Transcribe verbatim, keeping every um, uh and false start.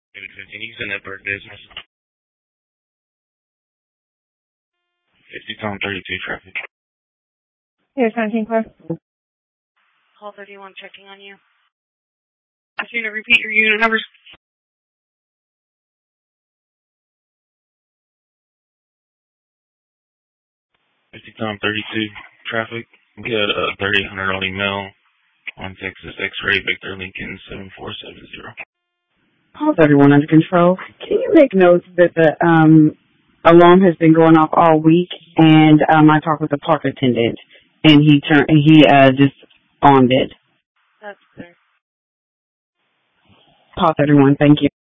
Maybe fifteen. You can send that per business. fifty Tom thirty-two traffic. Here's nineteen Claire. Call thirty-one checking on you. Ask you to repeat your unit numbers. fifty Tom thirty-two traffic. We had a thirty hundred on email on Texas X-ray Victor Lincoln seven four seven zero. Call thirty-one under control. Can you make notes that the um, alarm has been going off all week, and um, I talked with the park attendant, and he turned, he uh, just armed it. That's clear. Call thirty-one, thank you.